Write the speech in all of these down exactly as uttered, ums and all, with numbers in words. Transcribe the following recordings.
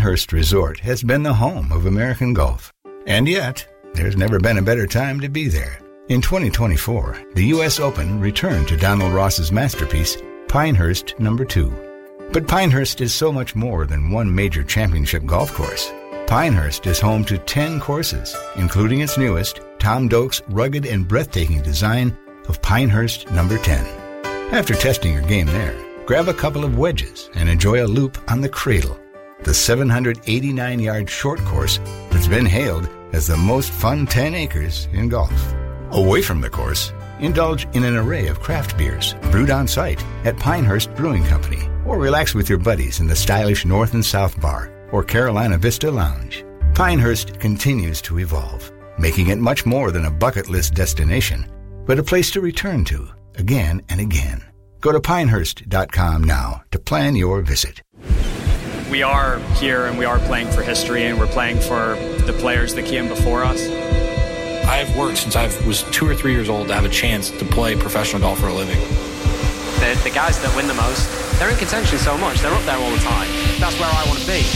Pinehurst Resort has been the home of American golf. And yet, there's never been a better time to be there. In twenty twenty-four, the U S Open returned to Donald Ross's masterpiece, Pinehurst Number two. But Pinehurst is so much more than one major championship golf course. Pinehurst is home to ten courses, including its newest, Tom Doak's rugged and breathtaking design of Pinehurst Number ten. After testing your game there, grab a couple of wedges and enjoy a loop on the Cradle, the seven hundred eighty-nine yard short course that's been hailed as the most fun ten acres in golf. Away from the course, indulge in an array of craft beers brewed on site at Pinehurst Brewing Company, or relax with your buddies in the stylish North and South Bar or Carolina Vista Lounge. Pinehurst continues to evolve, making it much more than a bucket list destination, but a place to return to again and again. Go to pinehurst dot com now to plan your visit. We are here and we are playing for history, and we're playing for the players that came before us. I've worked since I was two or three years old to have a chance to play professional golf for a living. The, the guys that win the most, they're in contention so much, they're up there all the time. That's where I want to be.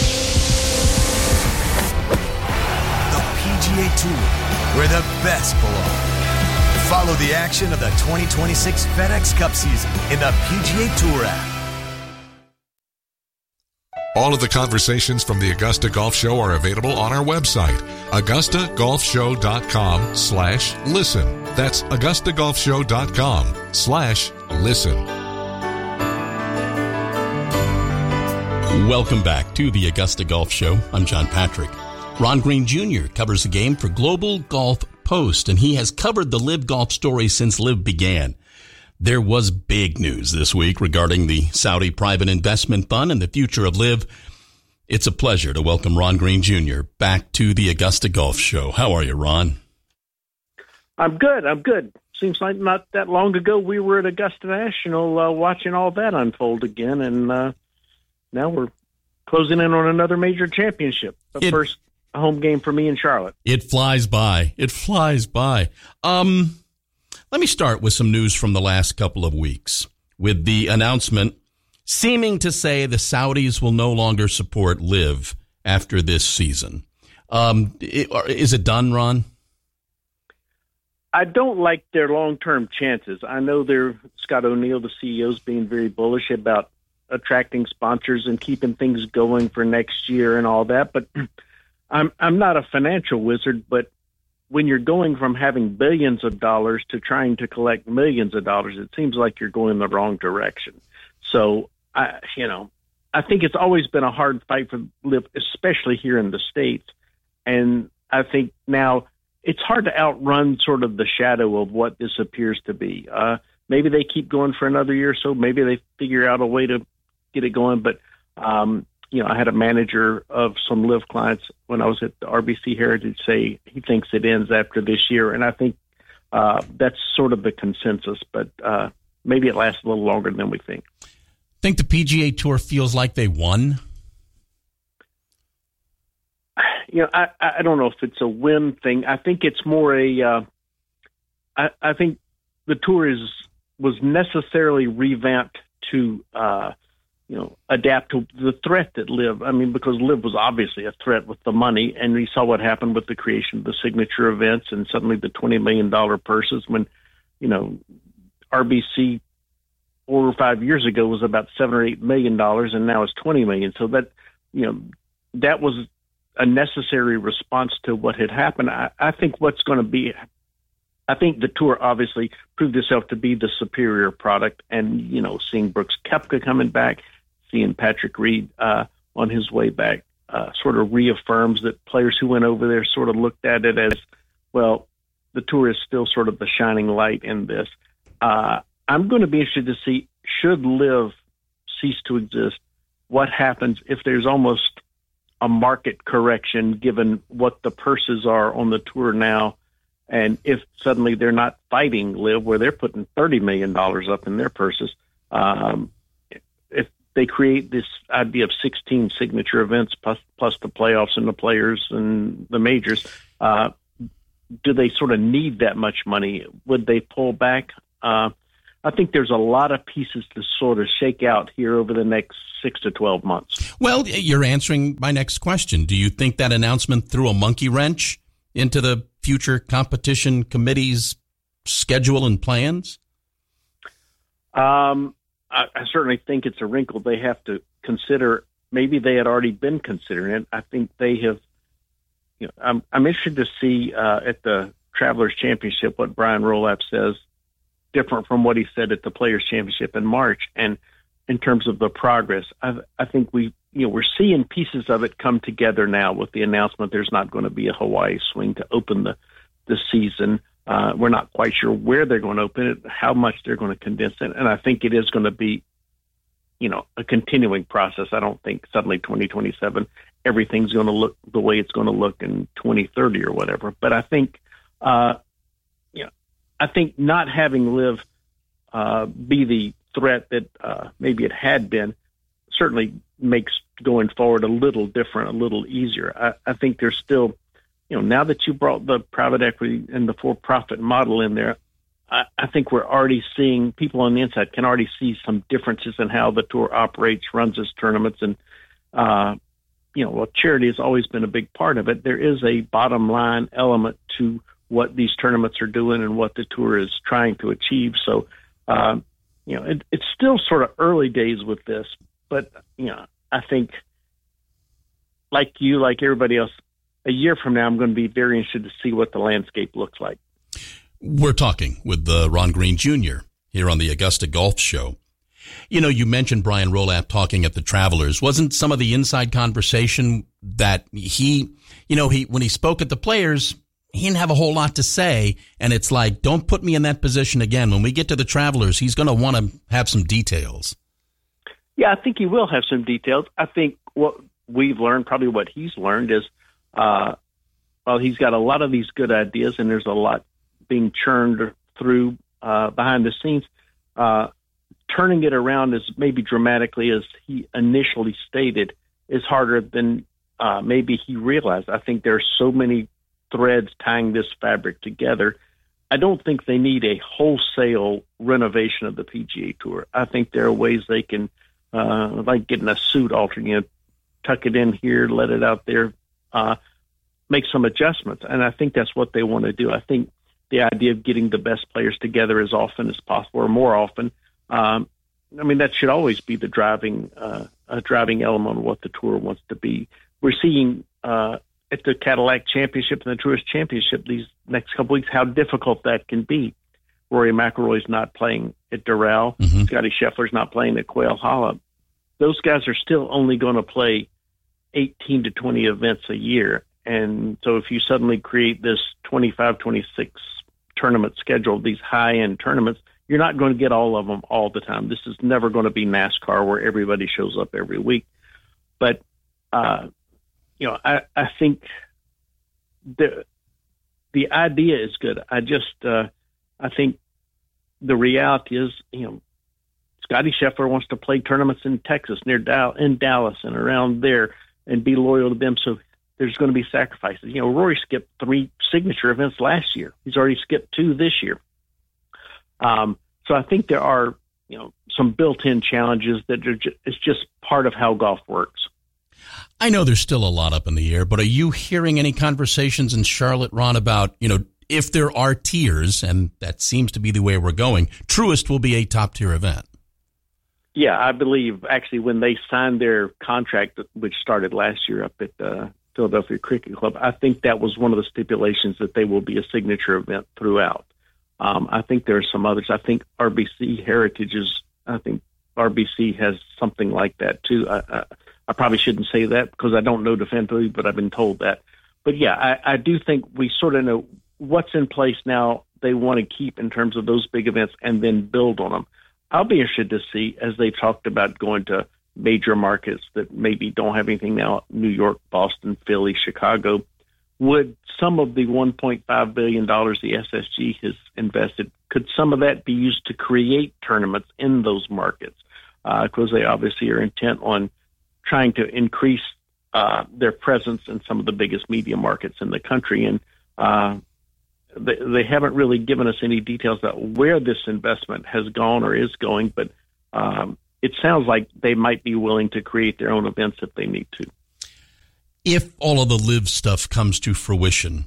The P G A Tour, where the best belong. Follow the action of the twenty twenty-six FedEx Cup season in the P G A Tour app. All of the conversations from the Augusta Golf Show are available on our website, augusta golf show dot com slash listen. That's augusta golf show dot com slash listen. Welcome back to the Augusta Golf Show. I'm John Patrick. Ron Green Junior covers the game for Global Golf Post, and he has covered the LIV Golf story since LIV began. There was big news this week regarding the Saudi private investment fund and the future of LIV. It's a pleasure to welcome Ron Green Junior back to the Augusta Golf Show. How are you, Ron? I'm good. I'm good. Seems like not that long ago we were at Augusta National uh, watching all that unfold again, and uh, now we're closing in on another major championship. The it, first home game for me in Charlotte. It flies by. It flies by. Um... Let me start with some news from the last couple of weeks, with the announcement seeming to say the Saudis will no longer support LIV after this season. Um, is it done, Ron? I don't like their long-term chances. I know they're Scott O'Neill, the C E O, is being very bullish about attracting sponsors and keeping things going for next year and all that, but I'm I'm not a financial wizard, but when you're going from having billions of dollars to trying to collect millions of dollars, it seems like you're going the wrong direction. So, I, you know, I think it's always been a hard fight for LIV, especially here in the States. And I think now it's hard to outrun sort of the shadow of what this appears to be. Uh, maybe they keep going for another year or so. Maybe they figure out a way to get it going. But, um, you know, I had a manager of some LIV clients when I was at the R B C Heritage say he thinks it ends after this year. And I think uh, that's sort of the consensus, but uh, maybe it lasts a little longer than we think. Think the P G A Tour feels like they won? You know, I, I don't know if it's a win thing. I think it's more a, uh, I, I think the tour is, was necessarily revamped to, uh, you know, adapt to the threat that LIV, I mean, because LIV was obviously a threat with the money, and we saw what happened with the creation of the signature events and suddenly the twenty million dollars purses when, you know, R B C four or five years ago was about seven or eight million dollars, and now it's twenty million. So that, you know, that was a necessary response to what had happened. I, I think what's going to be, I think the tour obviously proved itself to be the superior product, and, you know, seeing Brooks Koepka coming back, seeing Patrick Reed uh, on his way back uh, sort of reaffirms that players who went over there sort of looked at it as, well, the tour is still sort of the shining light in this. Uh, I'm going to be interested to see, should LIV cease to exist, what happens if there's almost a market correction given what the purses are on the tour now, and if suddenly they're not fighting LIV where they're putting thirty million dollars up in their purses. Um, if they create this idea of sixteen signature events plus, plus the playoffs and the players and the majors, uh, do they sort of need that much money? Would they pull back? Uh, I think there's a lot of pieces to sort of shake out here over the next six to twelve months. Well, you're answering my next question. Do you think that announcement threw a monkey wrench into the future competition committee's schedule and plans? Um, I, I certainly think it's a wrinkle they have to consider. Maybe they had already been considering it. I think they have. You know, I'm I'm interested to see uh, at the Travelers Championship what Brian Rolapp says, different from what he said at the Players Championship in March. And in terms of the progress, I, I think we, you know, we're seeing pieces of it come together now with the announcement there's not going to be a Hawaii swing to open the, the season. Uh, we're not quite sure where they're going to open it, how much they're going to condense it. And I think it is going to be, you know, a continuing process. I don't think suddenly twenty twenty-seven, everything's going to look the way it's going to look in twenty thirty or whatever. But I think, uh, you know, I think not having Liv uh, be the threat that uh, maybe it had been certainly makes going forward a little different, a little easier. I, I think there's still, you know, now that you brought the private equity and the for-profit model in there, I, I think we're already seeing people on the inside can already see some differences in how the tour operates, runs its tournaments. And, uh, you know, well, charity has always been a big part of it. There is a bottom line element to what these tournaments are doing and what the tour is trying to achieve. So, uh, you know, it, it's still sort of early days with this, but, you know, I think like you, like everybody else, a year from now, I'm going to be very interested to see what the landscape looks like. We're talking with uh, Ron Green Junior here on the Augusta Golf Show. You know, you mentioned Brian Rolapp talking at the Travelers. Wasn't some of the inside conversation that he, you know, he when he spoke at the Players, he didn't have a whole lot to say, and it's like, don't put me in that position again. When we get to the Travelers, he's going to want to have some details. Yeah, I think he will have some details. I think what we've learned, probably what he's learned is, uh, well, he's got a lot of these good ideas, and there's a lot being churned through uh, behind the scenes. Uh, turning it around as maybe dramatically as he initially stated is harder than uh, maybe he realized. I think there are so many threads tying this fabric together. I don't think they need a wholesale renovation of the P G A Tour. I think there are ways they can, uh, like getting a suit altered, you know, tuck it in here, let it out there, uh, make some adjustments. And I think that's what they want to do. I think the idea of getting the best players together as often as possible or more often, um, I mean, that should always be the driving, uh, a driving element of what the tour wants to be. We're seeing, uh, at the Cadillac Championship and the Tourist Championship these next couple weeks, how difficult that can be. Rory McIlroy's not playing at Doral. Mm-hmm. Scotty Scheffler's not playing at Quail Hollow. Those guys are still only going to play eighteen to twenty events a year. And so if you suddenly create this twenty-five, twenty-six tournament schedule, these high-end tournaments, you're not going to get all of them all the time. This is never going to be NASCAR where everybody shows up every week. But, uh, you know, I, I think the the idea is good. I just uh, I think the reality is, you know, Scotty Scheffler wants to play tournaments in Texas, near Dal- in Dallas and around there, and be loyal to them. So there's going to be sacrifices. You know, Rory skipped three signature events last year. He's already skipped two this year. Um, so I think there are, you know, some built-in challenges that are ju- it's just part of how golf works. I know there's still a lot up in the air, but are you hearing any conversations in Charlotte, Ron, about, you know, if there are tiers, and that seems to be the way we're going, Truist will be a top-tier event? Yeah, I believe actually when they signed their contract, which started last year up at uh, Philadelphia Cricket Club, I think that was one of the stipulations that they will be a signature event throughout. Um, I think there are some others. I think R B C Heritage is, I think R B C has something like that too. I, I, I probably shouldn't say that because I don't know definitively, but I've been told that. But yeah, I, I do think we sort of know what's in place now they want to keep in terms of those big events and then build on them. I'll be interested to see, as they've talked about going to major markets that maybe don't have anything now, New York, Boston, Philly, Chicago, would some of the one point five billion dollars the S S G has invested, could some of that be used to create tournaments in those markets? Because uh, they obviously are intent on trying to increase uh, their presence in some of the biggest media markets in the country. And uh, they, they haven't really given us any details about where this investment has gone or is going, but um, it sounds like they might be willing to create their own events if they need to. If all of the live stuff comes to fruition,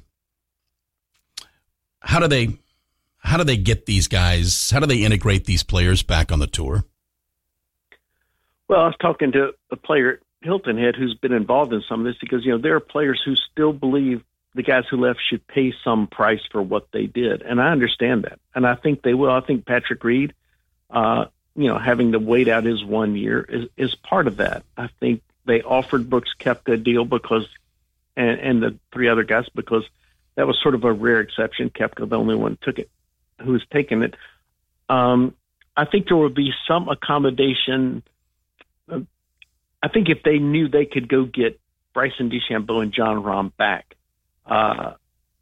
how do they how do they get these guys, how do they integrate these players back on the tour? Well, I was talking to a player, Hilton Head, who's been involved in some of this, because, you know, there are players who still believe the guys who left should pay some price for what they did. And I understand that. And I think they will. I think Patrick Reed, uh, you know, having to wait out his one year is, is part of that. I think they offered Brooks Koepka a deal because, and, and the three other guys, because that was sort of a rare exception. Koepka, the only one took it, who was taking it. Um, I think there would be some accommodation. I think if they knew they could go get Bryson DeChambeau and Jon Rahm back, uh,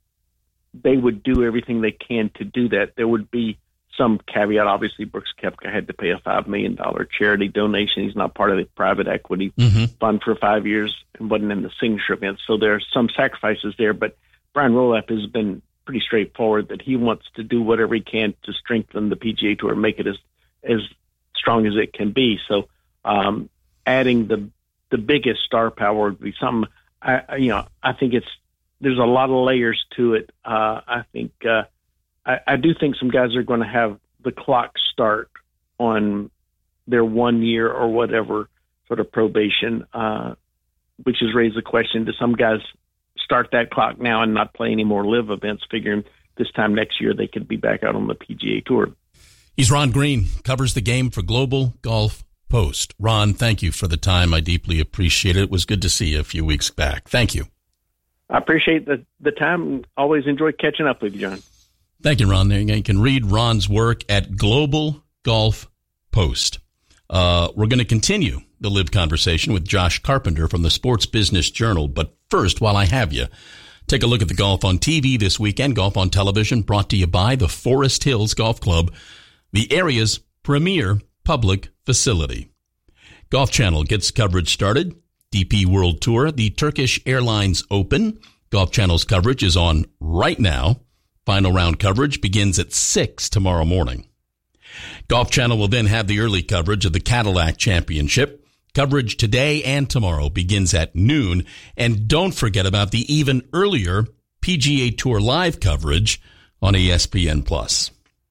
they would do everything they can to do that. There would be some caveat. Obviously, Brooks Koepka had to pay a five million dollars charity donation. He's not part of the private equity mm-hmm. fund for five years and wasn't in the signature event. So there are some sacrifices there. But Brian Rolapp has been pretty straightforward that he wants to do whatever he can to strengthen the P G A Tour and make it as, as strong as it can be. So um, adding the the biggest star power would be something, I, you know, I think it's, there's a lot of layers to it. Uh, I think, uh, I, I do think some guys are going to have the clock start on their one year or whatever sort of probation, uh, which has raised the question, do some guys start that clock now and not play any more live events, figuring this time next year they could be back out on the P G A Tour? He's Ron Green, covers the game for Global Golf Post. Ron, thank you for the time. I deeply appreciate it. It was good to see you a few weeks back. Thank you. I appreciate the, the time. Always enjoy catching up with you, John. Thank you, Ron. You can read Ron's work at Global Golf Post. Uh, we're going to continue the live conversation with Josh Carpenter from the Sports Business Journal. But first, while I have you, take a look at the golf on T V this weekend. Golf on Television brought to you by the Forest Hills Golf Club, the area's premier public facility. Golf Channel gets coverage started. D P World Tour, the Turkish Airlines Open. Golf Channel's coverage is on right now. Final round coverage begins at six tomorrow morning. Golf Channel will then have the early coverage of the Cadillac Championship. Coverage today and tomorrow begins at noon. And don't forget about the even earlier P G A Tour live coverage on E S P N Plus.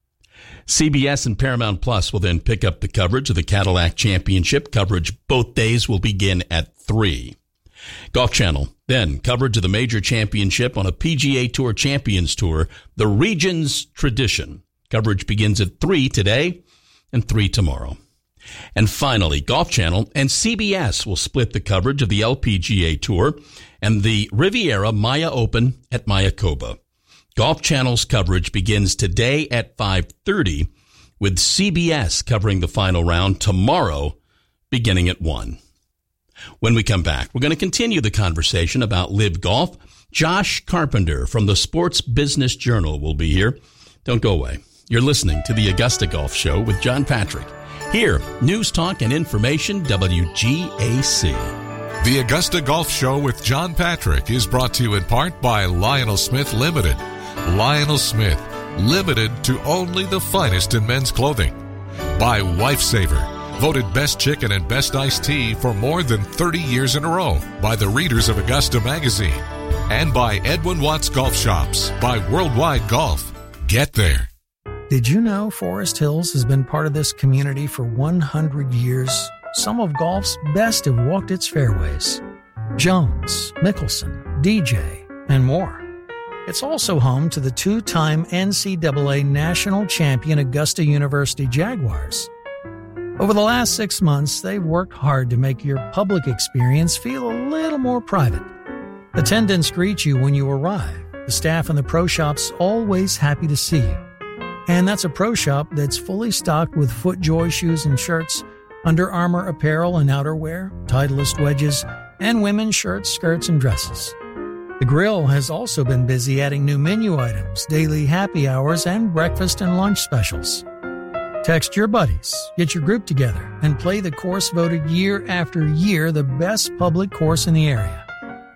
C B S and Paramount Plus will then pick up the coverage of the Cadillac Championship. Coverage both days will begin at three. Golf Channel, then coverage of the major championship on a P G A Tour Champions Tour, the Regions Tradition. Coverage begins at three today and three tomorrow. And finally, Golf Channel and C B S will split the coverage of the L P G A Tour and the Riviera Maya Open at Mayakoba. Golf Channel's coverage begins today at five thirty, with C B S covering the final round tomorrow beginning at one. When we come back, we're going to continue the conversation about live golf. Josh Carpenter from the Sports Business Journal will be here. Don't go away. You're listening to the Augusta Golf Show with John Patrick. Here, News Talk and Information, W G A C. The Augusta Golf Show with John Patrick is brought to you in part by Lionel Smith Limited. Lionel Smith, limited to only the finest in men's clothing. By Lifesaver, voted best chicken and best iced tea for more than thirty years in a row by the readers of Augusta Magazine. And by Edwin Watts Golf Shops, by Worldwide Golf. Get there. Did you know Forest Hills has been part of this community for one hundred years? Some of golf's best have walked its fairways. Jones, Mickelson, D J, and more. It's also home to the two-time N C double A national champion Augusta University Jaguars. Over the last six months, they've worked hard to make your public experience feel a little more private. Attendants greet you when you arrive. The staff in the pro shop's always happy to see you. And that's a pro shop that's fully stocked with FootJoy shoes and shirts, Under Armour apparel and outerwear, Titleist wedges, and women's shirts, skirts, and dresses. The grill has also been busy adding new menu items, daily happy hours, and breakfast and lunch specials. Text your buddies, get your group together, and play the course voted year after year the best public course in the area.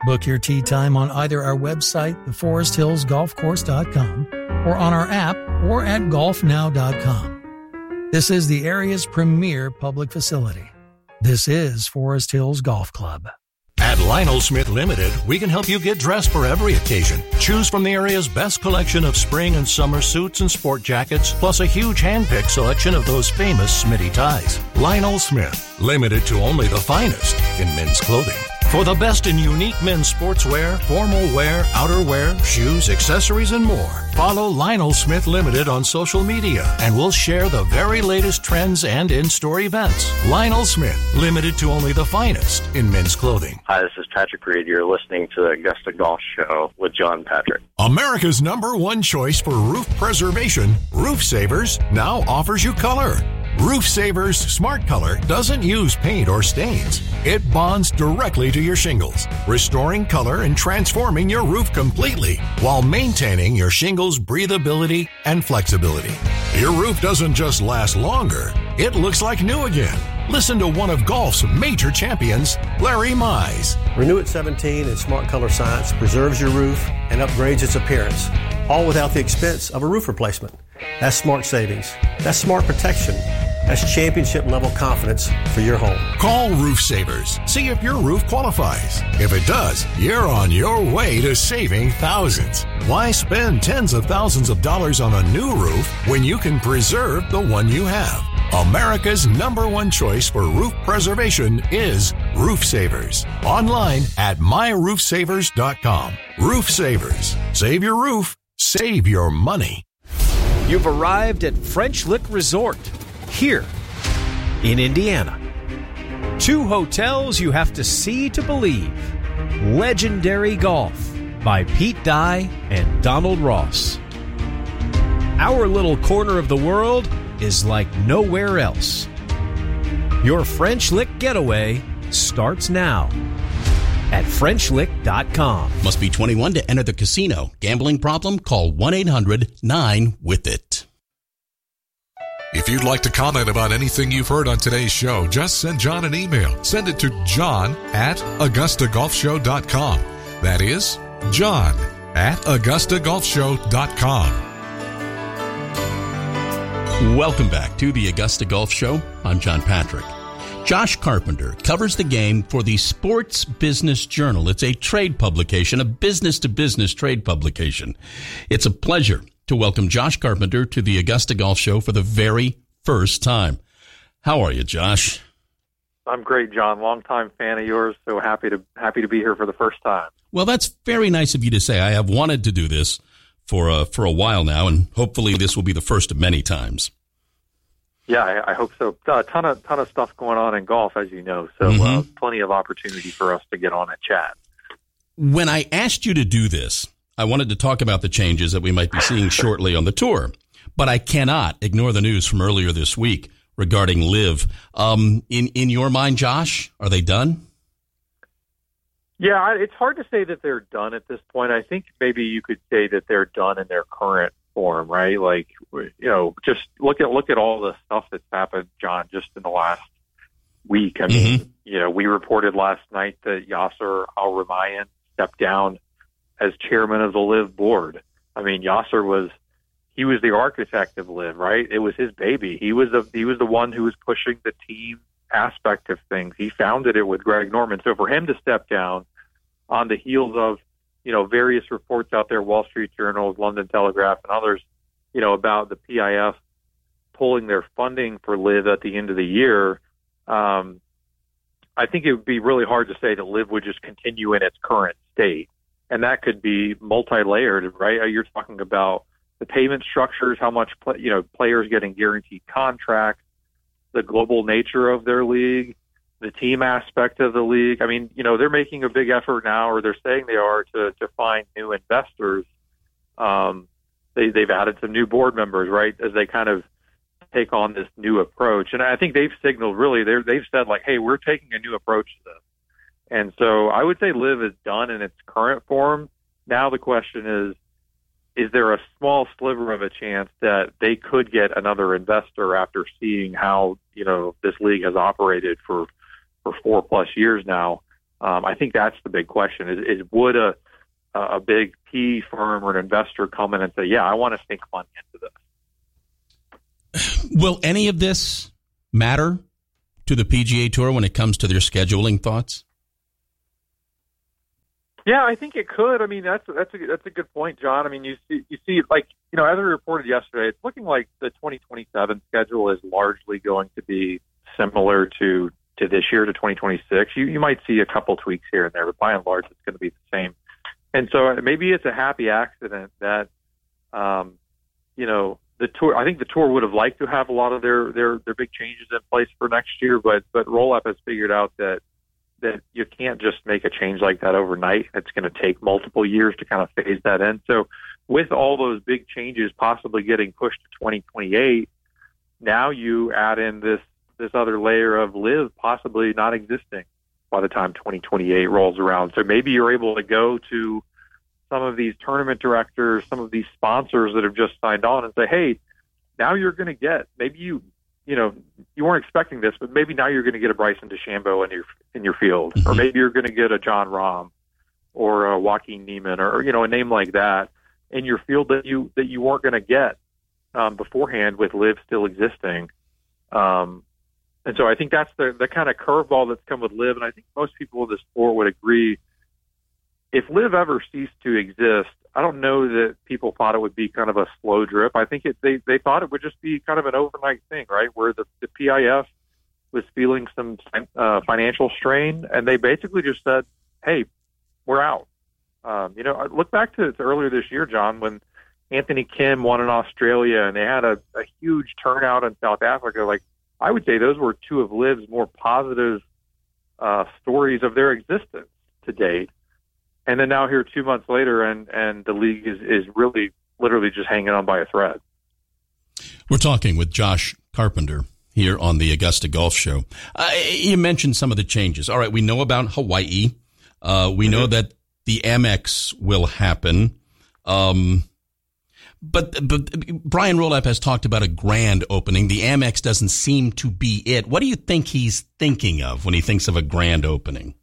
Book your tee time on either our website, the forest hills golf course dot com, or on our app, or at golf now dot com. This is the area's premier public facility. This is Forest Hills Golf Club. At Lionel Smith Limited, we can help you get dressed for every occasion. Choose from the area's best collection of spring and summer suits and sport jackets, plus a huge hand-picked selection of those famous Smitty ties. Lionel Smith, limited to only the finest in men's clothing. For the best in unique men's sportswear, formal wear, outerwear, shoes, accessories, and more, follow Lionel Smith Limited on social media, and we'll share the very latest trends and in-store events. Lionel Smith, limited to only the finest in men's clothing. Hi, this is Patrick Reed. You're listening to the Augusta Golf Show with John Patrick. America's number one choice for roof preservation, Roof Savers, now offers you color. Roof Savers Smart Color doesn't use paint or stains. It bonds directly to your shingles, restoring color and transforming your roof completely while maintaining your shingles' breathability and flexibility. Your roof doesn't just last longer, it looks like new again. Listen to one of golf's major champions, Larry Mize. Renew It seventeen and Smart Color Science preserves your roof and upgrades its appearance, all without the expense of a roof replacement. That's smart savings. That's smart protection. That's championship-level confidence for your home. Call Roof Savers. See if your roof qualifies. If it does, you're on your way to saving thousands. Why spend tens of thousands of dollars on a new roof when you can preserve the one you have? America's number one choice for roof preservation is Roof Savers. Online at my roof savers dot com. Roof Savers. Save your roof. Save your money. You've arrived at French Lick Resort, here in Indiana. Two hotels you have to see to believe. Legendary Golf by Pete Dye and Donald Ross. Our little corner of the world is like nowhere else. Your French Lick getaway starts now at French Lick dot com. Must be twenty-one to enter the casino. Gambling problem? Call one eight hundred nine with it. If you'd like to comment about anything you've heard on today's show, just send John an email. Send it to john at augusta golf show dot com. That is john at augusta golf show dot com. Welcome back to the Augusta Golf Show. I'm John Patrick. Josh Carpenter covers the game for the Sports Business Journal. It's a trade publication, a business-to-business trade publication. It's a pleasure to welcome Josh Carpenter to the Augusta Golf Show for the very first time. How are you, Josh? I'm great, John. Longtime fan of yours, so happy to happy to be here for the first time. Well, that's very nice of you to say. I have wanted to do this for a, for a while now, and hopefully this will be the first of many times. Yeah, I, I hope so. A ton of ton of stuff going on in golf, as you know, so mm-hmm. uh, plenty of opportunity for us to get on and chat. When I asked you to do this, I wanted to talk about the changes that we might be seeing shortly on the tour, but I cannot ignore the news from earlier this week regarding LIV. Um, in in your mind, Josh, are they done? Yeah, it's hard to say that they're done at this point. I think maybe you could say that they're done in their current form, right? Like, you know, just look at look at all the stuff that's happened, John, just in the last week. I mean, mm-hmm. you know, we reported last night that Yasser Al-Rumayyan stepped down as chairman of the LIV board. I mean, Yasser was he was the architect of LIV, right? It was his baby. He was the he was the one who was pushing the team aspect of things. He founded it with Greg Norman. So for him to step down on the heels of, you know, various reports out there, Wall Street Journal, London Telegraph, and others, you know, about the P I F pulling their funding for LIV at the end of the year, um, I think it would be really hard to say that LIV would just continue in its current state. And that could be multi-layered, right? You're talking about the payment structures, how much, play, you know, players getting guaranteed contracts, the global nature of their league, the team aspect of the league. I mean, you know, they're making a big effort now, or they're saying they are, to, to find new investors. Um, they, they've added some new board members, right, as they kind of take on this new approach. And I think they've signaled, really, they're, they've said, like, hey, we're taking a new approach to this. And so I would say LIV is done in its current form. Now the question is, is there a small sliver of a chance that they could get another investor after seeing how, you know, this league has operated for, for four plus years now? Um, I think that's the big question: is, is would a a big P E firm or an investor come in and say, "Yeah, I want to sink money into this"? Will any of this matter to the P G A Tour when it comes to their scheduling thoughts? Yeah, I think it could. I mean, that's that's a that's a good point, John. I mean, you see, you see, like you know, as I reported yesterday, it's looking like the twenty twenty-seven schedule is largely going to be similar to to this year, to twenty twenty-six. You you might see a couple tweaks here and there, but by and large, it's going to be the same. And so maybe it's a happy accident that, um, you know, the tour. I think the tour would have liked to have a lot of their their their big changes in place for next year, but but Roll Up has figured out that. that you can't just make a change like that overnight. It's going to take multiple years to kind of phase that in. So with all those big changes possibly getting pushed to twenty twenty-eight, now you add in this, this other layer of Live possibly not existing by the time twenty twenty-eight rolls around. So maybe you're able to go to some of these tournament directors, some of these sponsors that have just signed on and say, hey, now you're going to get, maybe you, you know, you weren't expecting this, but maybe now you're going to get a Bryson DeChambeau in your in your field, mm-hmm. or maybe you're going to get a John Rahm or a Joaquin Niemann, or you know, a name like that in your field that you that you weren't going to get um, beforehand with Live still existing. Um, and so I think that's the the kind of curveball that's come with Live, and I think most people in the sport would agree. If Live ever ceased to exist, I don't know that people thought it would be kind of a slow drip. I think it, they, they thought it would just be kind of an overnight thing, right, where the, the P I F was feeling some uh, financial strain, and they basically just said, hey, we're out. Um, you know, look back to, to earlier this year, John, when Anthony Kim won in Australia, and they had a, a huge turnout in South Africa. Like, I would say those were two of Liv's more positive uh, stories of their existence to date. And then now here two months later, and, and the league is, is really literally just hanging on by a thread. We're talking with Josh Carpenter here on the Augusta Golf Show. Uh, you mentioned some of the changes. All right, we know about Hawaii. Uh, we mm-hmm. know that the Amex will happen. Um, but but Brian Roloff has talked about a grand opening. The Amex doesn't seem to be it. What do you think he's thinking of when he thinks of a grand opening?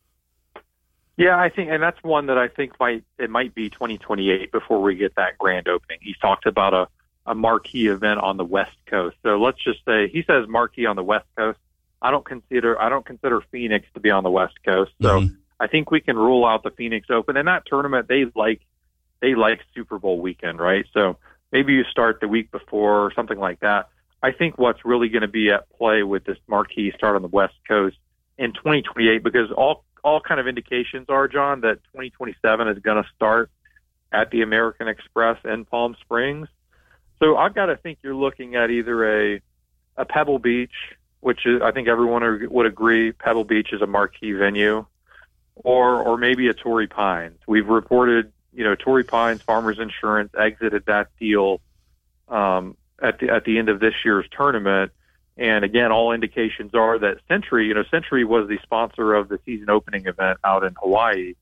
Yeah, I think, and that's one that I think might it might be twenty twenty-eight before we get that grand opening. He's talked about a, a marquee event on the West Coast. So let's just say he says marquee on the West Coast. I don't consider I don't consider Phoenix to be on the West Coast. So mm-hmm. I think we can rule out the Phoenix Open. And that tournament, they like they like Super Bowl weekend, right? So maybe you start the week before or something like that. I think what's really going to be at play with this marquee start on the West Coast in twenty twenty-eight, because all all kind of indications are, John, that twenty twenty-seven is going to start at the American Express in Palm Springs. So I've got to think you're looking at either a a Pebble Beach, which is, I think everyone would agree Pebble Beach is a marquee venue, or or maybe a Torrey Pines. We've reported, you know, Torrey Pines Farmers Insurance exited that deal um, at the at the end of this year's tournament. And again, all indications are that Century, you know, Century was the sponsor of the season opening event out in Hawaii.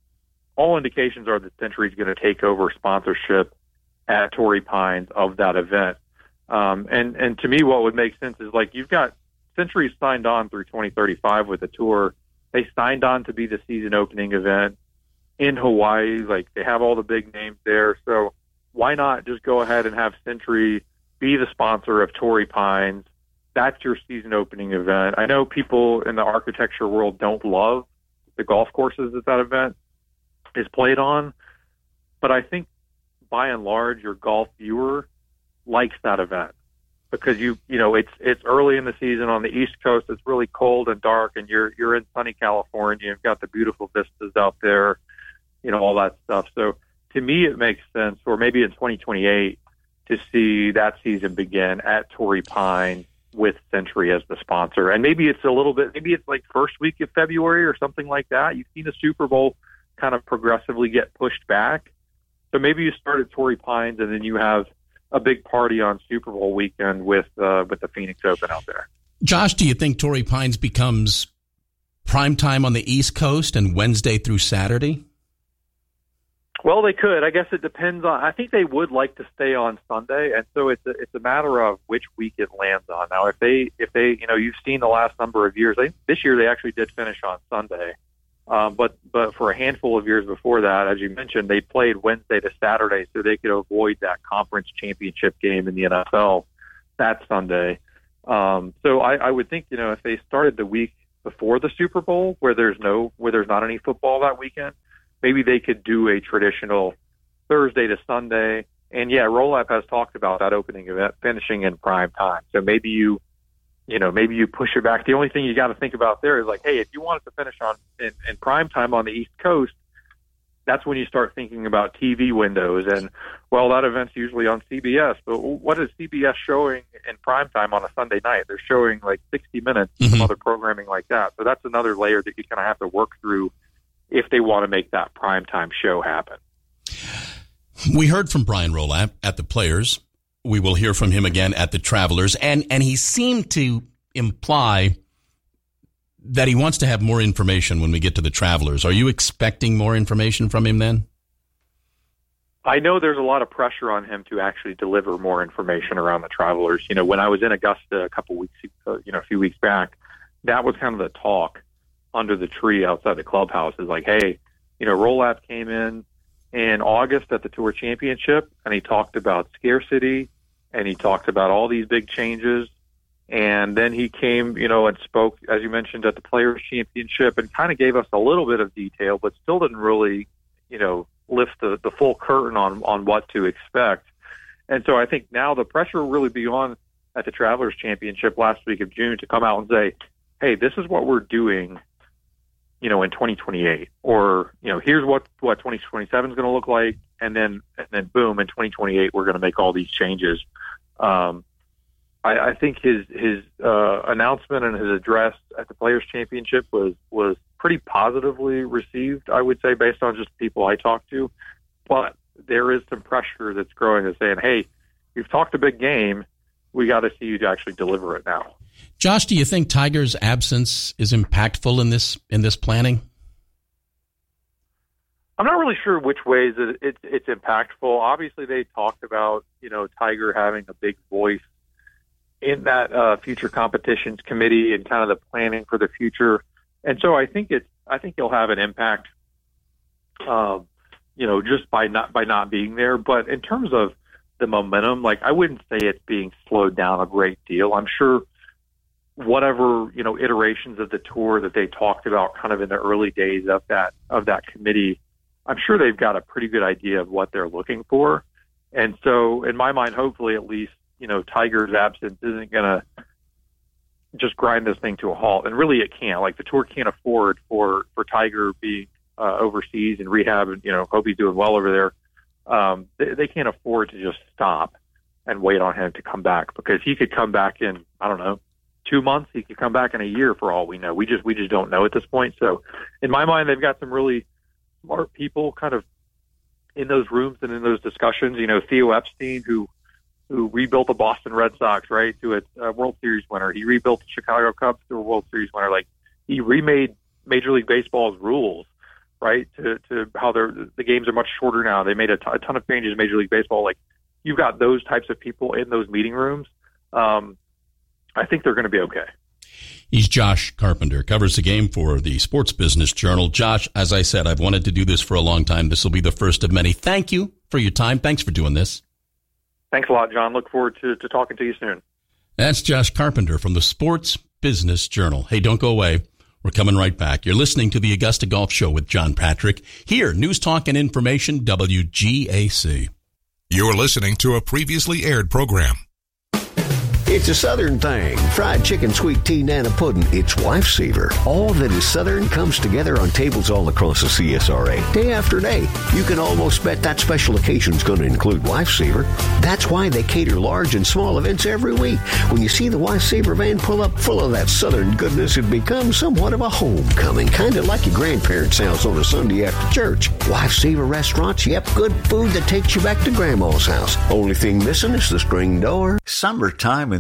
All indications are that Century is going to take over sponsorship at Torrey Pines of that event. Um, and, and to me, what would make sense is, like, you've got Century signed on through twenty thirty-five with the tour. They signed on to be the season opening event in Hawaii. Like, they have all the big names there. So why not just go ahead and have Century be the sponsor of Torrey Pines? That's your season opening event. I know people in the architecture world don't love the golf courses that that event is played on, but I think by and large your golf viewer likes that event because you you know it's it's early in the season on the East Coast. It's really cold and dark, and you're you're in sunny California. You've got the beautiful vistas out there, you know, all that stuff. So to me, it makes sense, or maybe in twenty twenty-eight, to see that season begin at Torrey Pines with Century as the sponsor. And maybe it's a little bit, maybe it's like first week of February or something like that. You've seen the Super Bowl kind of progressively get pushed back. So maybe you start at Torrey Pines and then you have a big party on Super Bowl weekend with, uh, with the Phoenix Open out there. Josh, do you think Torrey Pines becomes prime time on the East Coast and Wednesday through Saturday? Well, they could. I guess it depends on. I think they would like to stay on Sunday, and so it's a, it's a matter of which week it lands on. Now, if they if they you know you've seen the last number of years. I think this year they actually did finish on Sunday, Um, but but for a handful of years before that, as you mentioned, they played Wednesday to Saturday so they could avoid that conference championship game in the N F L that Sunday. Um, so I, I would think, you know, if they started the week before the Super Bowl, where there's no where there's not any football that weekend, maybe they could do a traditional Thursday to Sunday. And yeah, Roll-Up has talked about that opening event finishing in prime time. So maybe you. You know, maybe you push it back. The only thing you got to think about there is like, hey, if you want it to finish on in, in prime time on the East Coast, that's when you start thinking about T V windows. And, well, that event's usually on C B S. But what is C B S showing in prime time on a Sunday night? They're showing like sixty minutes, mm-hmm. some other programming like that. So that's another layer that you kind of have to work through if they want to make that prime time show happen. We heard from Brian Roll-Up at the Players. We will hear from him again at the Travelers. And, and he seemed to imply that he wants to have more information when we get to the Travelers. Are you expecting more information from him then? I know there's a lot of pressure on him to actually deliver more information around the Travelers. You know, when I was in Augusta a couple weeks, uh, you know, a few weeks back, that was kind of the talk under the tree outside the clubhouse is like, hey, you know, Roll-Up came in in August at the Tour Championship, and he talked about scarcity, and he talked about all these big changes. And then he came, you know, and spoke, as you mentioned, at the Players' Championship and kind of gave us a little bit of detail, but still didn't really, you know, lift the, the full curtain on, on what to expect. And so I think now the pressure will really be on at the Travelers' Championship last week of June to come out and say, hey, this is what we're doing, you know, in twenty twenty-eight, or, you know, here's what, what twenty twenty-seven is going to look like. And then, and then boom, in twenty twenty-eight, we're going to make all these changes. Um, I, I think his, his, uh, announcement and his address at the Players' Championship was, was pretty positively received, I would say, based on just people I talked to. But there is some pressure that's growing and saying, hey, you've talked a big game. We got to see you to actually deliver it now. Josh, do you think Tiger's absence is impactful in this, in this planning? I'm not really sure which ways it, it, it's impactful. Obviously, they talked about, you know, Tiger having a big voice in that uh, future competitions committee and kind of the planning for the future. And so I think it's, I think he'll have an impact, um, you know, just by not, by not being there. But in terms of the momentum, like, I wouldn't say it's being slowed down a great deal. I'm sure whatever, you know, iterations of the tour that they talked about kind of in the early days of that, of that committee, I'm sure they've got a pretty good idea of what they're looking for. And so in my mind, hopefully at least, you know, Tiger's absence isn't going to just grind this thing to a halt. And really it can't. Like, the tour can't afford for, for Tiger being uh, overseas and rehab and, you know, hope he's doing well over there. Um, they, they can't afford to just stop and wait on him to come back, because he could come back in, I don't know, two months. He could come back in a year for all we know. We just, we just don't know at this point. So in my mind, they've got some really smart people kind of in those rooms and in those discussions. You know, Theo Epstein, who who rebuilt the Boston Red Sox, right, to a, a World Series winner. He rebuilt the Chicago Cubs to a World Series winner. Like, he remade Major League Baseball's rules, right, to, to how they're, the games are much shorter now. They made a, t- a ton of changes in Major League Baseball. Like, you've got those types of people in those meeting rooms. Um, I think they're going to be okay. He's Josh Carpenter, covers the game for the Sports Business Journal. Josh, as I said, I've wanted to do this for a long time. This will be the first of many. Thank you for your time. Thanks for doing this. Thanks a lot, John. Look forward to, to talking to you soon. That's Josh Carpenter from the Sports Business Journal. Hey, don't go away. We're coming right back. You're listening to the Augusta Golf Show with John Patrick. Here, News Talk and Information, W G A C. You're listening to a previously aired program. It's a Southern thing. Fried chicken, sweet tea, nana pudding. It's Lifesaver. All that is Southern comes together on tables all across the C S R A, day after day. You can almost bet that special occasion's going to include Lifesaver. That's why they cater large and small events every week. When you see the Lifesaver van pull up full of that Southern goodness, it becomes somewhat of a homecoming, kind of like your grandparents' house on a Sunday after church. Lifesaver restaurants, yep, good food that takes you back to Grandma's house. Only thing missing is the screen door. Summertime in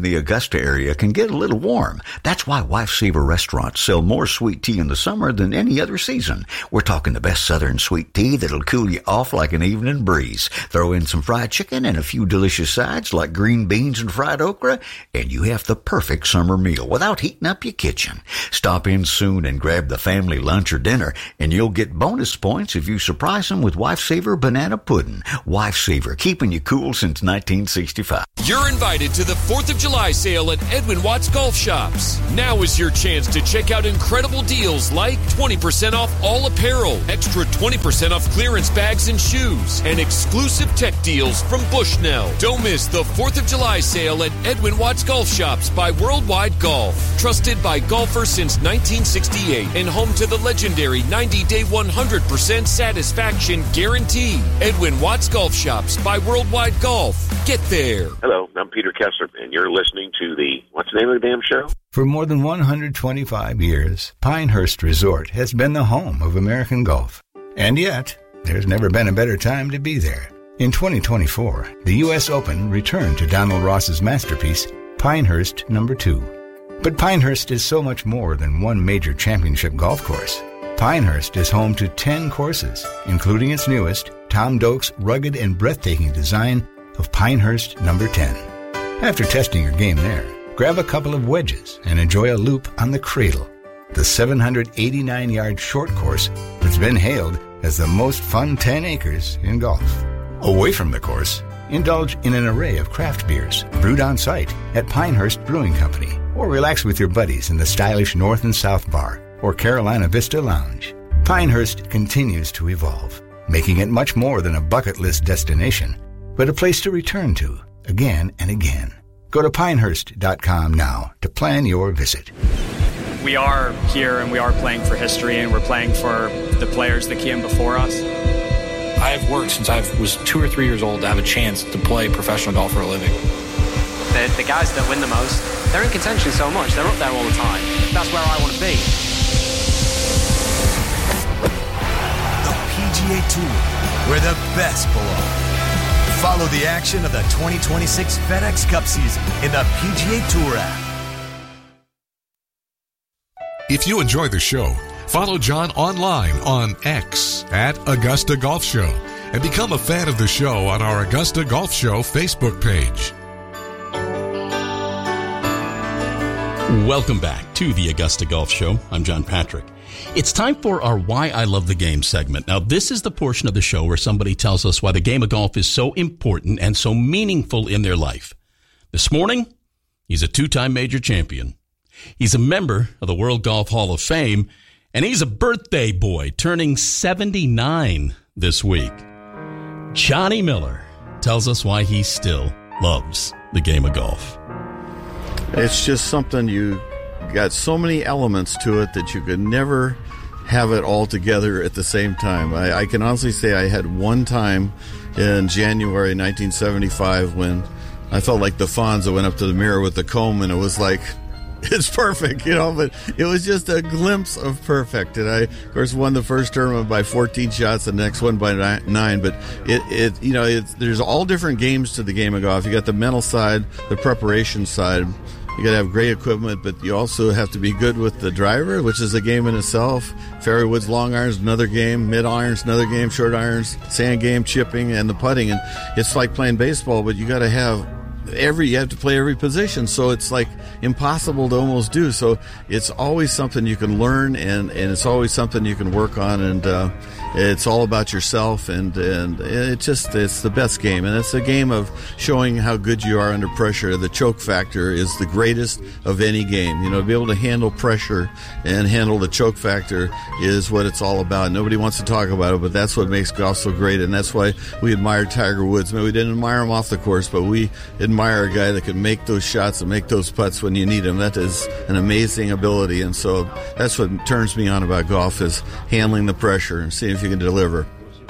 the Augusta area can get a little warm. That's why Wife Saver restaurants sell more sweet tea in the summer than any other season. We're talking the best southern sweet tea that'll cool you off like an evening breeze. Throw in some fried chicken and a few delicious sides like green beans and fried okra, and you have the perfect summer meal without heating up your kitchen. Stop in soon and grab the family lunch or dinner, and you'll get bonus points if you surprise them with Wife Saver banana pudding. Wife Saver, keeping you cool since nineteen sixty-five. You're invited to the fourth of July sale at Edwin Watts Golf Shops. Now is your chance to check out incredible deals like twenty percent off all apparel, extra twenty percent off clearance bags and shoes, and exclusive tech deals from Bushnell. Don't miss the fourth of July sale at Edwin Watts Golf Shops by Worldwide Golf. Trusted by golfers since nineteen sixty-eight and home to the legendary ninety-day one hundred percent satisfaction guarantee. Edwin Watts Golf Shops by Worldwide Golf. Get there. Hello, I'm Peter Kessler, and you're listening to the, what's the name of the damn show? For more than one hundred twenty-five years, Pinehurst Resort has been the home of American golf. And yet, there's never been a better time to be there. In twenty twenty-four, the U S Open returned to Donald Ross's masterpiece, Pinehurst number two. But Pinehurst is so much more than one major championship golf course. Pinehurst is home to ten courses, including its newest, Tom Doak's rugged and breathtaking design of Pinehurst number ten. After testing your game there, grab a couple of wedges and enjoy a loop on the Cradle, the seven hundred eighty-nine yard short course that's been hailed as the most fun ten acres in golf. Away from the course, indulge in an array of craft beers brewed on site at Pinehurst Brewing Company, or relax with your buddies in the stylish North and South Bar or Carolina Vista Lounge. Pinehurst continues to evolve, making it much more than a bucket list destination, but a place to return to again and again. Go to pinehurst dot com now to plan your visit. We are here and we are playing for history, and we're playing for the players that came before us. I have worked since I was two or three years old to have a chance to play professional golf for a living. The, the guys that win the most, they're in contention so much, they're up there all the time. That's where I want to be. The P G A Tour, where the best belong. Follow the action of the twenty twenty-six FedEx Cup season in the P G A Tour app. If you enjoy the show, follow John online on X at Augusta Golf Show and become a fan of the show on our Augusta Golf Show Facebook page. Welcome back to the Augusta Golf Show. I'm John Patrick. It's time for our Why I Love the Game segment. Now, this is the portion of the show where somebody tells us why the game of golf is so important and so meaningful in their life. This morning, he's a two-time major champion. He's a member of the World Golf Hall of Fame, and he's a birthday boy turning seventy-nine this week. Johnny Miller tells us why he still loves the game of golf. It's just something you got so many elements to it that you could never have it all together at the same time. I, I can honestly say I had one time in January nineteen seventy-five when I felt like the Fonz. I went up to the mirror with the comb and it was like, it's perfect, you know, but it was just a glimpse of perfect. And I, of course, won the first tournament by fourteen shots, the next one by nine. But it, it you know, it's, there's all different games to the game of golf. You got the mental side, the preparation side. You got to have great equipment, but you also have to be good with the driver, which is a game in itself. Fairway woods, long irons, another game. Mid irons, another game. Short irons, sand game, chipping, and the putting. And it's like playing baseball, but you got to have every. You have to play every position, so it's like impossible to almost do. So it's always something you can learn, and, and it's always something you can work on, and uh, it's all about yourself, and and it just it's the best game, and it's a game of showing how good you are under pressure. The choke factor is the greatest of any game. You know, to be able to handle pressure and handle the choke factor is what it's all about. Nobody wants to talk about it, but that's what makes golf so great, and that's why we admire Tiger Woods. I mean, we didn't admire him off the course, but we admire a guy that can make those shots and make those putts when you need them. That is an amazing ability, and so that's what turns me on about golf, is handling the pressure and seeing if you can deliver.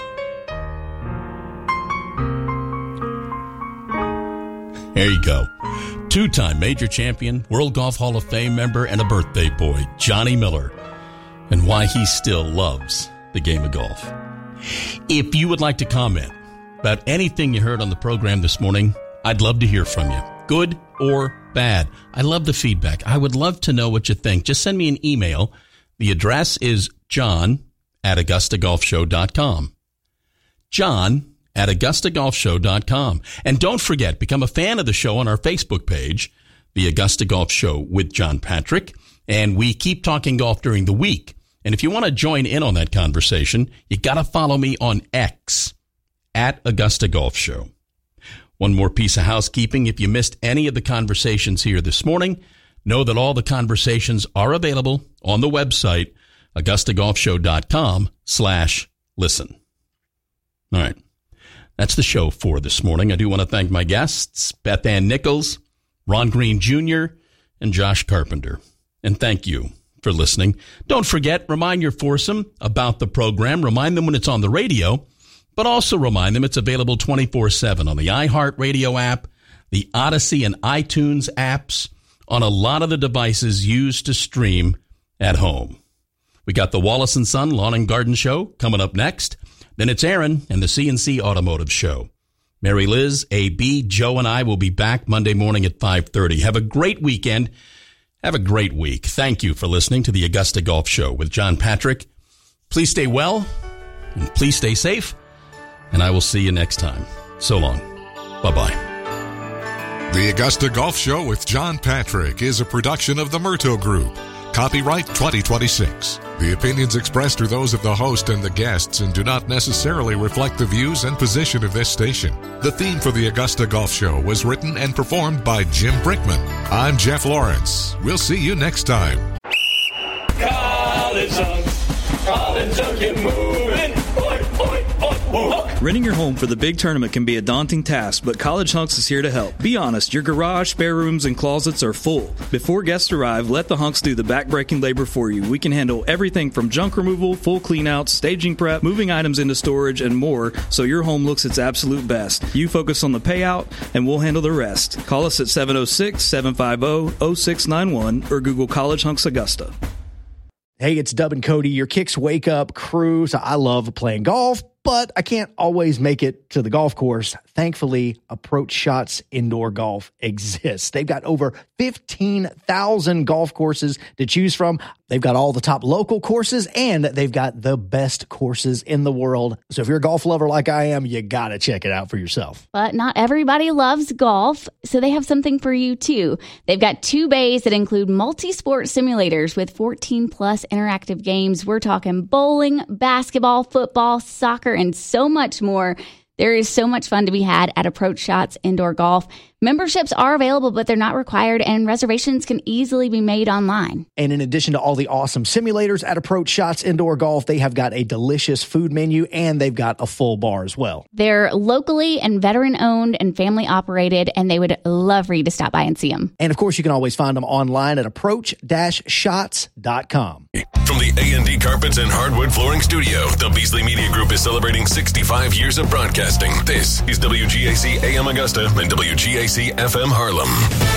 There you go. Two-time major champion, World Golf Hall of Fame member, and a birthday boy, Johnny Miller, and why he still loves the game of golf. If you would like to comment about anything you heard on the program this morning, I'd love to hear from you, good or bad. I love the feedback. I would love to know what you think. Just send me an email. The address is john at augusta golf show dot com. John at augusta golf show dot com. And don't forget, become a fan of the show on our Facebook page, The Augusta Golf Show with John Patrick. And we keep talking golf during the week. And if you want to join in on that conversation, you got to follow me on X at Augusta Golf Show. One more piece of housekeeping. If you missed any of the conversations here this morning, know that all the conversations are available on the website, augusta golf show dot com slash listen. All right. That's the show for this morning. I do want to thank my guests, Beth Ann Nichols, Ron Green Junior, and Josh Carpenter. And thank you for listening. Don't forget, remind your foursome about the program. Remind them when it's on the radio, but also remind them it's available twenty-four seven on the iHeartRadio app, the Odyssey and iTunes apps, on a lot of the devices used to stream at home. We got the Wallace and Son Lawn and Garden Show coming up next. Then it's Aaron and the C and C Automotive Show. Mary Liz, A B, Joe, and I will be back Monday morning at five thirty. Have a great weekend. Have a great week. Thank you for listening to the Augusta Golf Show with John Patrick. Please stay well and please stay safe. And I will see you next time. So long. Bye-bye. The Augusta Golf Show with John Patrick is a production of the Murto Group. Copyright twenty twenty-six. The opinions expressed are those of the host and the guests and do not necessarily reflect the views and position of this station. The theme for the Augusta Golf Show was written and performed by Jim Brickman. I'm Jeff Lawrence. We'll see you next time. College Hunks, College Hunks, get moving. Oi, oi, oi, oi. Renting your home for the big tournament can be a daunting task, but College Hunks is here to help. Be honest, your garage, spare rooms, and closets are full. Before guests arrive, let the Hunks do the back-breaking labor for you. We can handle everything from junk removal, full cleanouts, staging prep, moving items into storage, and more, so your home looks its absolute best. You focus on the payout, and we'll handle the rest. Call us at seven oh six, seven five oh, oh six nine one or Google College Hunks Augusta. Hey, it's Dub and Cody, your Kicks Wake Up crew. So I love playing golf, but I can't always make it to the golf course. Thankfully, Approach Shots Indoor Golf exists. They've got over fifteen thousand golf courses to choose from. They've got all the top local courses, and they've got the best courses in the world. So if you're a golf lover like I am, you got to check it out for yourself. But not everybody loves golf, so they have something for you, too. They've got two bays that include multi-sport simulators with fourteen plus interactive games. We're talking bowling, basketball, football, soccer, and so much more. There is so much fun to be had at Approach Shots Indoor Golf. Memberships are available, but they're not required, and reservations can easily be made online. And in addition to all the awesome simulators at Approach Shots Indoor Golf, they have got a delicious food menu, and they've got a full bar as well. They're locally and veteran-owned and family-operated, and they would love for you to stop by and see them. And, of course, you can always find them online at approach dash shots dot com. From the A and D Carpets and Hardwood Flooring Studio, the Beasley Media Group is celebrating sixty-five years of broadcasting. This is W G A C A M Augusta and W G A C F M Harlem.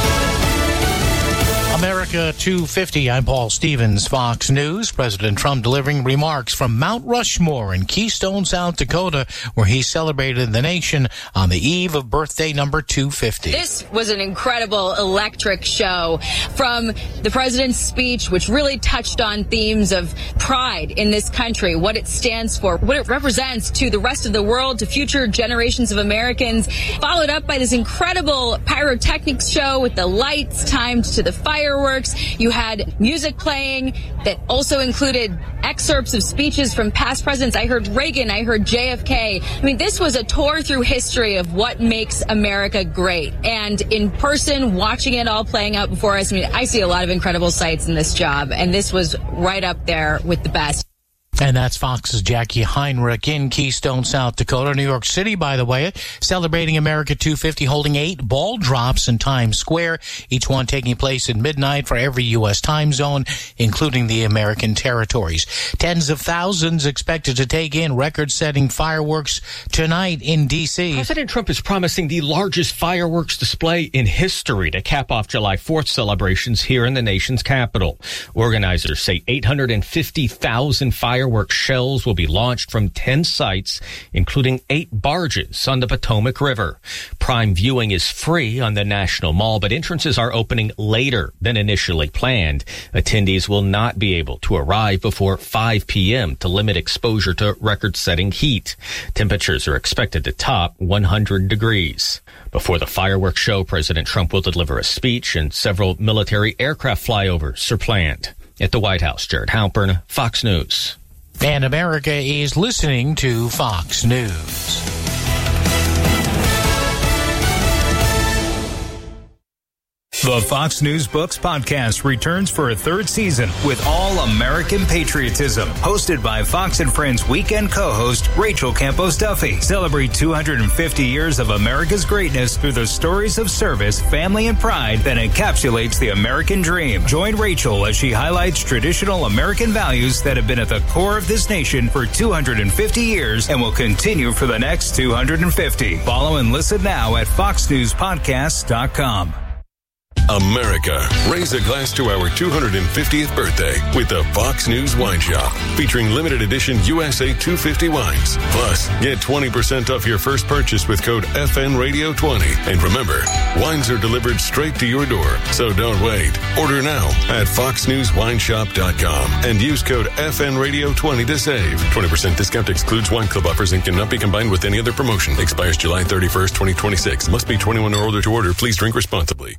America two fifty, I'm Paul Stevens, Fox News. President Trump delivering remarks from Mount Rushmore in Keystone, South Dakota, where he celebrated the nation on the eve of birthday number two fifty. This was an incredible, electric show. From the president's speech, which really touched on themes of pride in this country, what it stands for, what it represents to the rest of the world, to future generations of Americans, followed up by this incredible pyrotechnics show with the lights timed to the fire. Fireworks. You had music playing that also included excerpts of speeches from past presidents. I heard Reagan. I heard J F K. I mean, this was a tour through history of what makes America great. And in person, watching it all playing out before us, I mean, I see a lot of incredible sights in this job, and this was right up there with the best. And that's Fox's Jackie Heinrich in Keystone, South Dakota. New York City, by the way, celebrating America two fifty, holding eight ball drops in Times Square, each one taking place at midnight for every U S time zone, including the American territories. Tens of thousands expected to take in record-setting fireworks tonight in D C. President Trump is promising the largest fireworks display in history to cap off July fourth celebrations here in the nation's capital. Organizers say eight hundred fifty thousand fireworks fireworks shells will be launched from ten sites, including eight barges on the Potomac River. Prime viewing is free on the National Mall, but entrances are opening later than initially planned. Attendees will not be able to arrive before five p.m. to limit exposure to record-setting heat. Temperatures are expected to top one hundred degrees. Before the fireworks show, President Trump will deliver a speech, and several military aircraft flyovers are planned. At the White House, Jared Halpern, Fox News. And America is listening to Fox News. The Fox News Books podcast returns for a third season with all American patriotism. Hosted by Fox and Friends weekend co-host Rachel Campos Duffy. Celebrate two hundred fifty years of America's greatness through the stories of service, family, and pride that encapsulates the American dream. Join Rachel as she highlights traditional American values that have been at the core of this nation for two hundred fifty years and will continue for the next two hundred fifty. Follow and listen now at fox news podcasts dot com. America, raise a glass to our two hundred fiftieth birthday with the Fox News Wine Shop, featuring limited edition U S A two fifty wines. Plus, get twenty percent off your first purchase with code F N Radio twenty. And remember, wines are delivered straight to your door, so don't wait. Order now at fox news wine shop dot com and use code F N Radio twenty to save. twenty percent discount excludes wine club offers and cannot be combined with any other promotion. Expires July thirty-first, twenty twenty-six. Must be twenty-one or older to order. Please drink responsibly.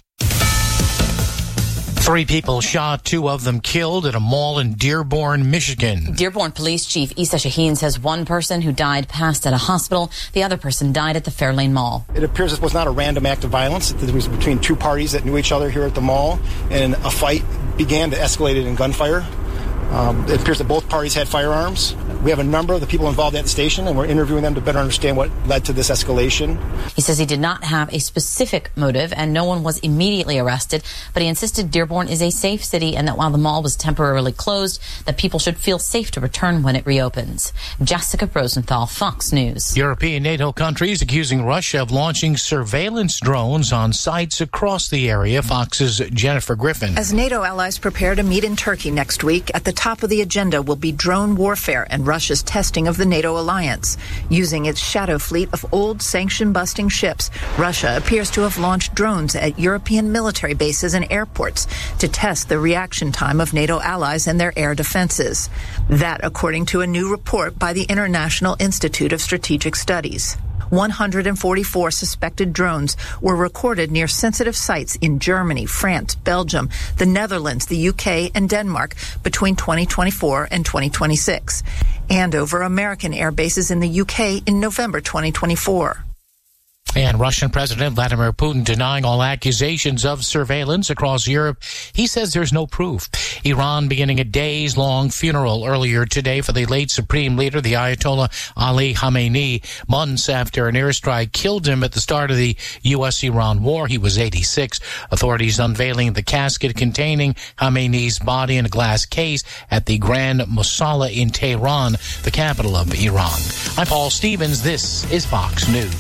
Three people shot, two of them killed at a mall in Dearborn, Michigan. Dearborn Police Chief Issa Shaheen says one person who died passed at a hospital. The other person died at the Fairlane Mall. It appears this was not a random act of violence. It was between two parties that knew each other here at the mall, and a fight began to escalate in gunfire. Um, it appears that both parties had firearms. We have a number of the people involved at the station, and we're interviewing them to better understand what led to this escalation. He says he did not have a specific motive, and no one was immediately arrested, but he insisted Dearborn is a safe city and that while the mall was temporarily closed, that people should feel safe to return when it reopens. Jessica Rosenthal, Fox News. European NATO countries accusing Russia of launching surveillance drones on sites across the area. Fox's Jennifer Griffin. As NATO allies prepare to meet in Turkey next week, at the top of the agenda will be drone warfare and Russia's testing of the NATO alliance. Using its shadow fleet of old sanction-busting ships, Russia appears to have launched drones at European military bases and airports to test the reaction time of NATO allies and their air defenses. That, according to a new report by the International Institute of Strategic Studies. one hundred forty-four suspected drones were recorded near sensitive sites in Germany, France, Belgium, the Netherlands, the U K, and Denmark between twenty twenty-four and twenty twenty-six, and over American air bases in the U K in November twenty twenty-four. And Russian President Vladimir Putin denying all accusations of surveillance across Europe. He says there's no proof. Iran beginning a days-long funeral earlier today for the late supreme leader, the Ayatollah Ali Khamenei, months after an airstrike killed him at the start of the U S Iran war. He was eighty-six. Authorities unveiling the casket containing Khamenei's body in a glass case at the Grand Mosala in Tehran, the capital of Iran. I'm Paul Stevens. This is Fox News.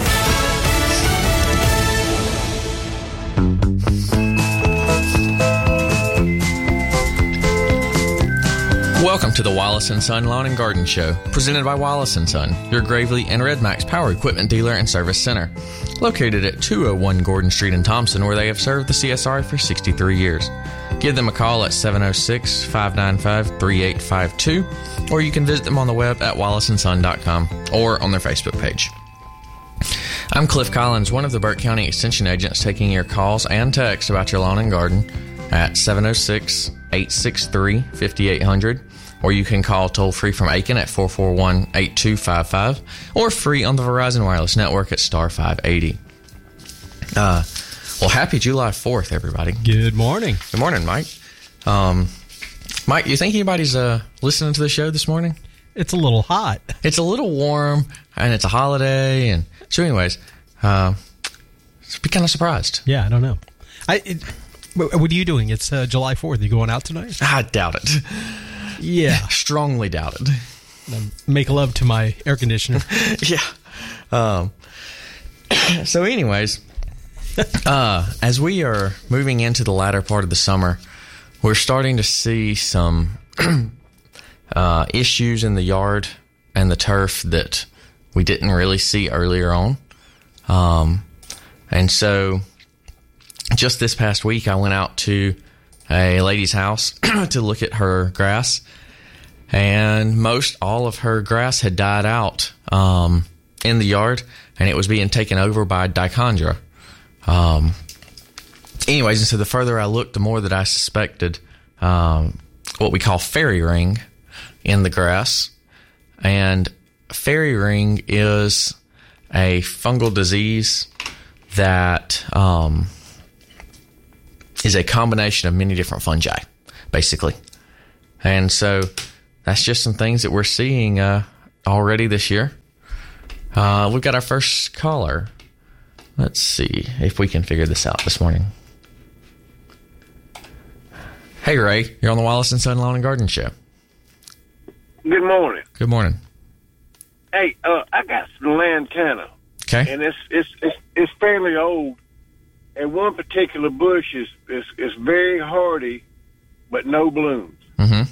Welcome to the Wallace and Son Lawn and Garden Show, presented by Wallace and Son, your Gravely and Red Max power equipment dealer and service center. Located at two oh one Gordon Street in Thompson, where they have served the C S R for sixty-three years. Give them a call at seven oh six, five nine five, three eight five two, or you can visit them on the web at wallace and son dot com or on their Facebook page. I'm Cliff Collins, one of the Burke County Extension agents, taking your calls and texts about your lawn and garden at seven oh six, eight six three, five eight zero zero, or you can call toll-free from Aiken at four four one, eight two five five, or free on the Verizon Wireless Network at star five eighty. Uh, well, happy July fourth, everybody. Good morning. Good morning, Mike. Um, Mike, you think anybody's uh, listening to the show this morning? It's a little hot. It's a little warm, and it's a holiday, and so anyways, uh, be kind of surprised. Yeah, I don't know. I it, what are you doing? It's uh, July fourth. Are you going out tonight? I doubt it. Yeah. Strongly doubt it. Make love to my air conditioner. Yeah. Um, so anyways, uh, as we are moving into the latter part of the summer, we're starting to see some uh, issues in the yard and the turf that we didn't really see earlier on. Um, and so just this past week, I went out to a lady's house to look at her grass, and most all of her grass had died out um, in the yard, and it was being taken over by dichondra. Um, anyways, and so the further I looked, the more that I suspected um, what we call fairy ring in the grass. And fairy ring is a fungal disease that um, is a combination of many different fungi, basically. And so that's just some things that we're seeing uh, already this year. Uh, we've got our first caller. Let's see if we can figure this out this morning. Hey, Ray. You're on the Wallace and Son Lawn and Garden Show. Good morning. Good morning. Hey, uh, I got some lantana. Okay. And it's it's it's, it's fairly old. And one particular bush is, is, is very hardy, but no blooms. Mm-hmm.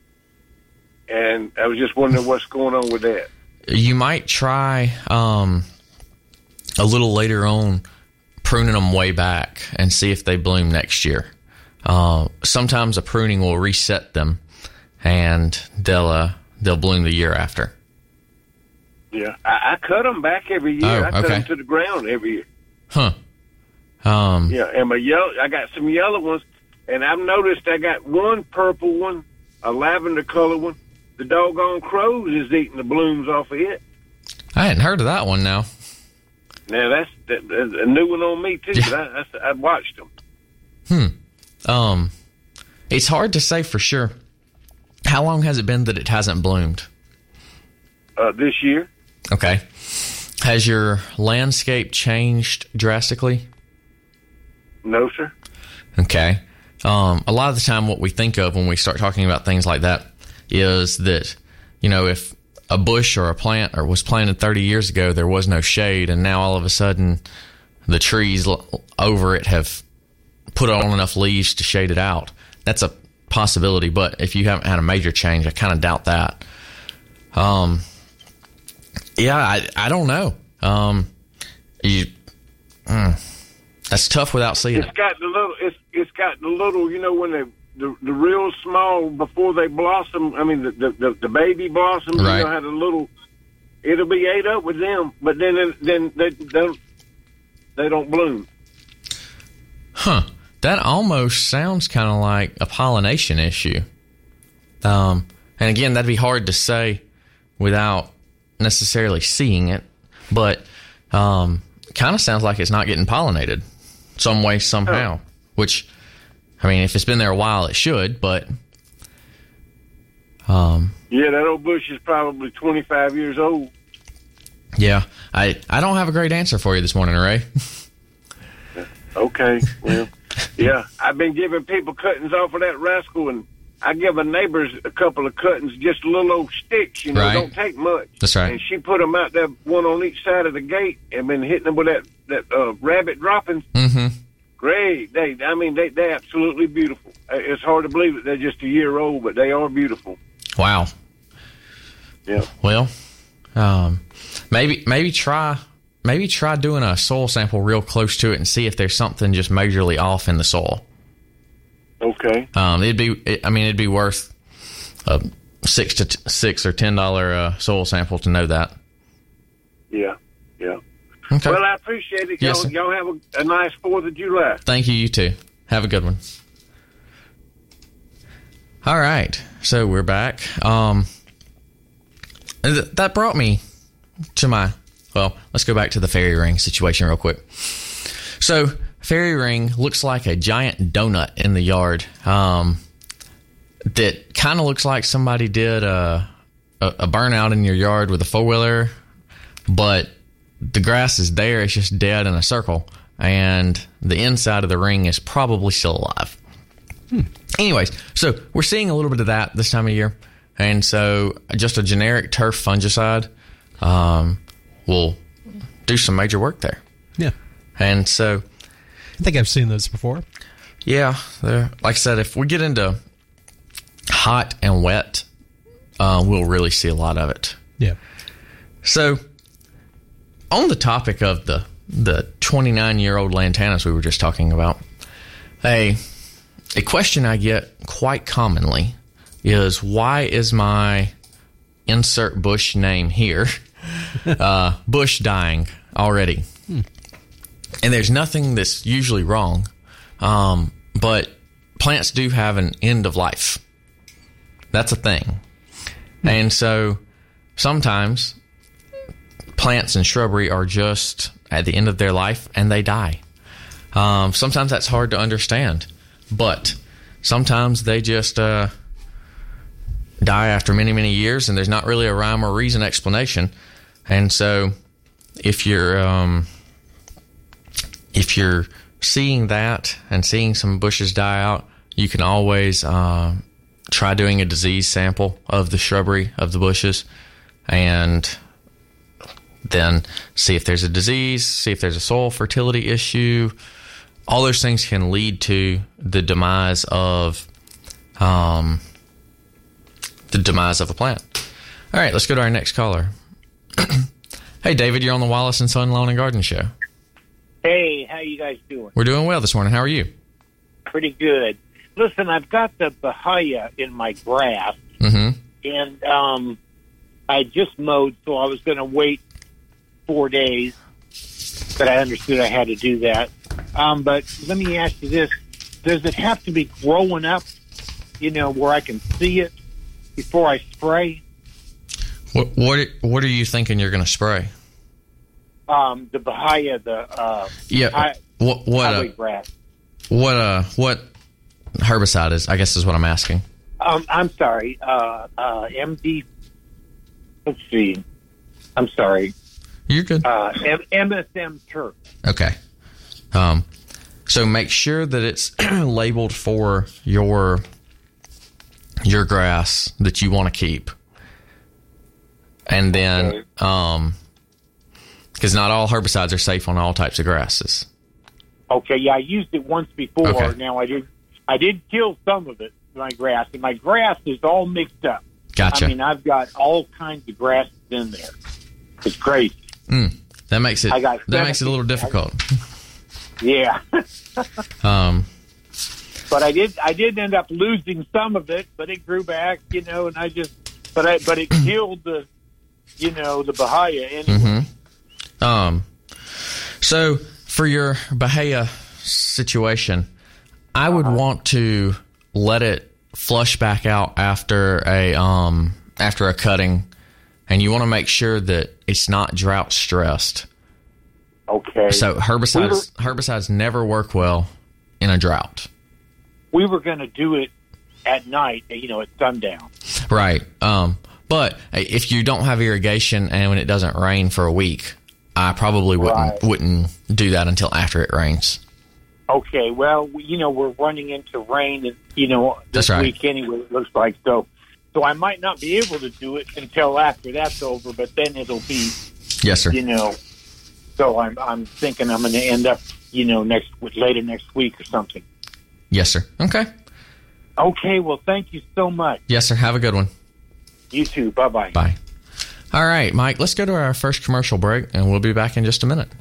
And I was just wondering what's going on with that. You might try um, a little later on pruning them way back and see if they bloom next year. Uh, sometimes a pruning will reset them, and they'll uh, they'll bloom the year after. Yeah, I, I cut them back every year. Oh, I cut okay. them to the ground every year. Huh. Um, Yeah, and my yellow, I got some yellow ones, and I've noticed I got one purple one, a lavender color one. The doggone crows is eating the blooms off of it. I hadn't heard of that one now. Now that's, that, that's a new one on me too. Yeah. But I, I, I watched them. Hmm. Um, it's hard to say for sure. How long has it been that it hasn't bloomed? Uh, this year. Okay. Has your landscape changed drastically? No, sir. Okay. Um, a lot of the time what we think of when we start talking about things like that is that, you know, if a bush or a plant or was planted thirty years ago, there was no shade, and now all of a sudden the trees over it have put on enough leaves to shade it out. That's a possibility, but if you haven't had a major change, I kind of doubt that. Um, yeah, I, I don't know. Um, you, mm, that's tough without seeing It's it. got the little. It's it's got the little. You know when they the the real small before they blossom. I mean the the, the, the baby blossoms. Right. You know how the little. It'll be ate up with them, but then it, then they don't they don't bloom. Huh. That almost sounds kind of like a pollination issue. Um, and again, that'd be hard to say without necessarily seeing it, but um, kind of sounds like it's not getting pollinated some way, somehow. Oh. Which, I mean, if it's been there a while, it should, but... Um, yeah, that old bush is probably twenty-five years old. Yeah. I, I don't have a great answer for you this morning, Ray. Okay, well, yeah, I've been giving people cuttings off of that rascal, and I give a neighbor's a couple of cuttings, just little old sticks, you know, right. Don't take much. That's right. And she put them out there, one on each side of the gate, and been hitting them with that, that uh, rabbit droppings. Mm-hmm. Great. They, I mean, they, they're absolutely beautiful. It's hard to believe that they're just a year old, but they are beautiful. Wow. Yeah. Well, um, maybe maybe try... Maybe try doing a soil sample real close to it and see if there's something just majorly off in the soil. Okay. Um, it'd be, it, I mean, it'd be worth a six to t- six or ten dollar uh, soil sample to know that. Yeah, yeah. Okay. Well, I appreciate it. Yes, y'all, y'all have a, a nice Fourth of July. Thank you. You too. Have a good one. All right. So we're back. Um, th- that brought me to my. Well, let's go back to the fairy ring situation real quick. So, fairy ring looks like a giant donut in the yard um, that kind of looks like somebody did a, a, a burnout in your yard with a four-wheeler, but the grass is there. It's just dead in a circle, and the inside of the ring is probably still alive. Hmm. Anyways, so we're seeing a little bit of that this time of year, and so just a generic turf fungicide um will do some major work there. Yeah. And so... I think I've seen those before. Yeah. Like I said, if we get into hot and wet uh, we'll really see a lot of it. Yeah. So, on the topic of the the twenty-nine-year-old lantanas we were just talking about, a a question I get quite commonly is, why is my insert bush name here uh, bush dying already? Hmm. And there's nothing that's usually wrong, um, but plants do have an end of life. That's a thing. Hmm. And so sometimes plants and shrubbery are just at the end of their life and they die. Um, sometimes that's hard to understand, but sometimes they just uh, die after many, many years, and there's not really a rhyme or reason explanation. And so if you're um, if you're seeing that and seeing some bushes die out, you can always uh, try doing a disease sample of the shrubbery, of the bushes, and then see if there's a disease, see if there's a soil fertility issue. All those things can lead to the demise of um, the demise of a plant. All right, let's go to our next caller. Hey, David, you're on the Wallace and Son Lawn and Garden Show. Hey, how you guys doing? We're doing well this morning. How are you? Pretty good. Listen, I've got the bahia in my grass, mm-hmm. and um, I just mowed, so I was going to wait four days, but I understood I had to do that. Um, but let me ask you this. Does it have to be growing up, you know, where I can see it before I spray? What what, what are you thinking you're going to spray? Um, the bahia, the uh, yeah. Hi- what what uh, grass. What uh what herbicide is? I guess is what I'm asking. Um, I'm sorry. Uh, uh, M D. Let's see. I'm sorry. You're good. Uh, M S M Turf. Okay. Um, so make sure that it's labeled for your your grass that you want to keep, and then okay. um, because not all herbicides are safe on all types of grasses. Okay. Yeah, I used it once before. Okay. Now I did. I did kill some of it, my grass, and my grass is all mixed up. Gotcha. I mean, I've got all kinds of grasses in there. It's crazy. Mm, that makes it. I got that makes it a little difficult. Yeah. um, but I did. I did end up losing some of it, but it grew back, you know. And I just, but I, but it killed the, you know, the bahia anyway. Mm-hmm. Um, so for your bahia situation, I would uh-huh. want to let it flush back out after a um after a cutting, and you want to make sure that it's not drought stressed. Okay. So herbicides we were, herbicides never work well in a drought. We were going to do it at night, you know, at sundown. Right. Um, but if you don't have irrigation and when it doesn't rain for a week, I probably wouldn't right. wouldn't do that until after it rains. Okay. Well, you know, we're running into rain, you know, this That's right. week anyway, it looks like. So, so I might not be able to do it until after that's over, but then it'll be, yes, sir. You know, so I'm I'm thinking I'm going to end up, you know, next later next week or something. Yes, sir. Okay. Okay. Well, thank you so much. Yes, sir. Have a good one. You too. Bye bye. Bye. All right, Mike. Let's go to our first commercial break, and we'll be back in just a minute.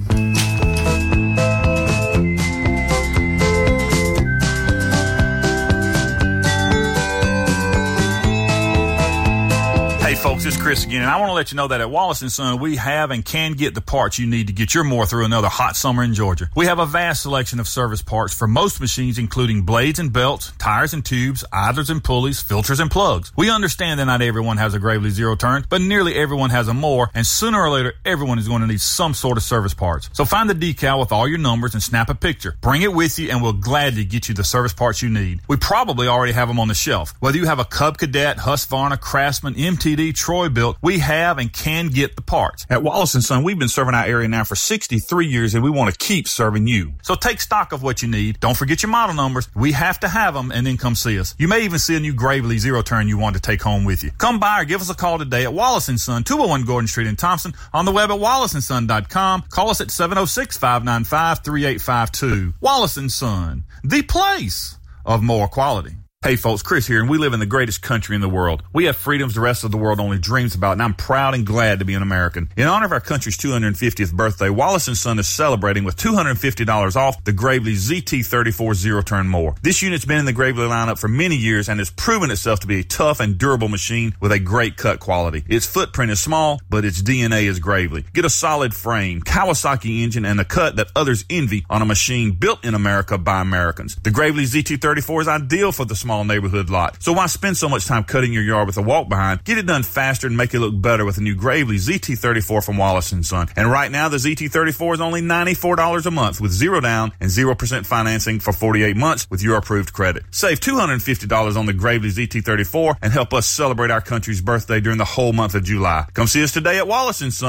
Hey folks, it's Chris again, and I want to let you know that at Wallace and Son, we have and can get the parts you need to get your mower through another hot summer in Georgia. We have a vast selection of service parts for most machines, including blades and belts, tires and tubes, idlers and pulleys, filters and plugs. We understand that not everyone has a Gravely Zero Turn, but nearly everyone has a mower, and sooner or later, everyone is going to need some sort of service parts. So find the decal with all your numbers and snap a picture. Bring it with you, and we'll gladly get you the service parts you need. We probably already have them on the shelf. Whether you have a Cub Cadet, Husqvarna, Craftsman, M T D, Troy Built, we have and can get the parts. At Wallace and Son, we've been serving our area now for sixty-three years, and we want to keep serving you. So take stock of what you need. Don't forget your model numbers. We have to have them, and then come see us. You may even see a new Gravely Zero Turn you want to take home with you. Come by or give us a call today at Wallace and Son, two oh one Gordon Street in Thompson, on the web at wallace and son dot com. Call us at seven oh six, five nine five, three eight five two. Wallace and Son, the place of more quality. Hey folks, Chris here, and we live in the greatest country in the world. We have freedoms the rest of the world only dreams about, and I'm proud and glad to be an American. In honor of our country's two hundred fiftieth birthday, Wallace and Son is celebrating with two hundred fifty dollars off the Gravely Z T thirty-four Zero Turn Mower. This unit's been in the Gravely lineup for many years and has proven itself to be a tough and durable machine with a great cut quality. Its footprint is small, but its D N A is Gravely. Get a solid frame, Kawasaki engine, and a cut that others envy on a machine built in America by Americans. The Gravely Z T thirty-four is ideal for the small neighborhood lot. So why spend so much time cutting your yard with a walk behind? Get it done faster and make it look better with the new Gravely Z T thirty-four from Wallace and Son. And right now, the Z T thirty-four is only ninety-four dollars a month with zero down and zero percent financing for forty-eight months with your approved credit. Save two hundred fifty dollars on the Gravely Z T thirty-four and help us celebrate our country's birthday during the whole month of July. Come see us today at Wallace and Son.